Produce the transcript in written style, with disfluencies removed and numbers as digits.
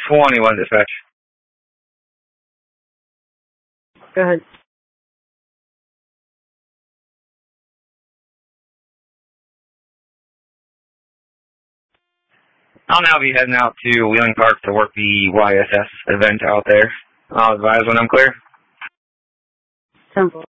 21 dispatch. Go ahead. I'll now be heading out to Wheeling Park to work the YSS event out there. I'll advise when I'm clear. Sounds